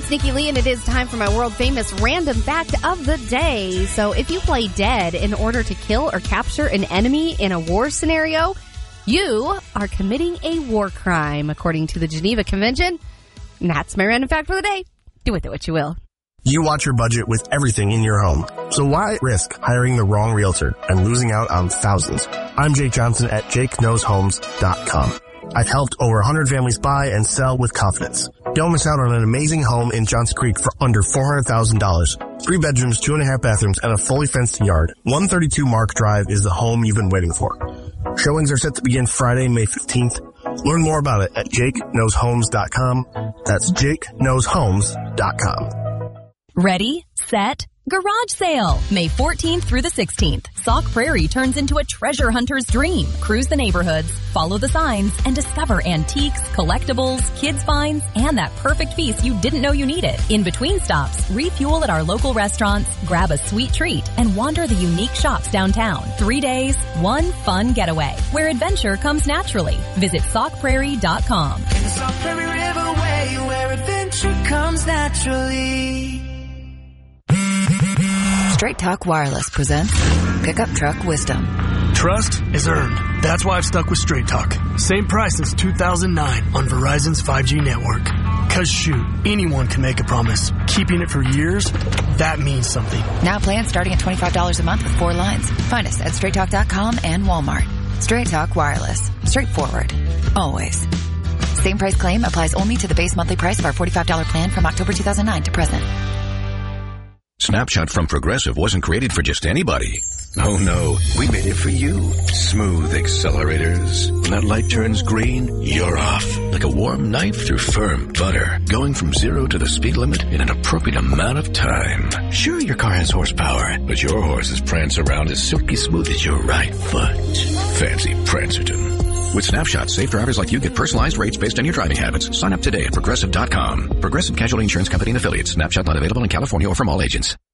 It's Nikki Lee, and it is time for my world-famous random fact of the day. So if you play dead in order to kill or capture an enemy in a war scenario, you are committing a war crime, according to the Geneva Convention. And that's my random fact for the day. Do with it what you will. You watch your budget with everything in your home. So why risk hiring the wrong realtor and losing out on thousands? I'm Jake Johnson at JakeKnowsHomes.com. I've helped over 100 families buy and sell with confidence. Don't miss out on an amazing home in Johns Creek for under $400,000. 3 bedrooms, 2.5 bathrooms, and a fully fenced yard. 132 Mark Drive is the home you've been waiting for. Showings are set to begin Friday, May 15th. Learn more about it at JakeKnowsHomes.com. That's JakeKnowsHomes.com. Ready, set, garage sale. May 14th through the 16th. Sauk Prairie turns into a treasure hunter's dream. Cruise the neighborhoods, follow the signs, and discover antiques, collectibles, kids finds, and that perfect piece you didn't know you needed. In between stops, refuel at our local restaurants, grab a sweet treat, and wander the unique shops downtown. 3 days, one fun getaway, where adventure comes naturally. Visit SaukPrairie.com. In the Sauk Prairie Riverway, where adventure comes naturally. Straight Talk Wireless presents Pickup Truck Wisdom. Trust is earned. That's why I've stuck with Straight Talk. Same price since 2009 on Verizon's 5G network. Cause shoot, anyone can make a promise. Keeping it for years, that means something. Now plans starting at $25 a month with 4 lines. Find us at StraightTalk.com and Walmart. Straight Talk Wireless. Straightforward. Always. Same price claim applies only to the base monthly price of our $45 plan from October 2009 to present. Snapshot from Progressive wasn't created for just anybody. Oh no, we made it for you. Smooth accelerators. When that light turns green, you're off. Like a warm knife through firm butter. Going from 0 to the speed limit in an appropriate amount of time. Sure, your car has horsepower, but your horses prance around as silky smooth as your right foot. Fancy Prancerton. With Snapshot, safe drivers like you get personalized rates based on your driving habits. Sign up today at Progressive.com. Progressive Casualty Insurance Company and Affiliates. Snapshot not available in California or from all agents.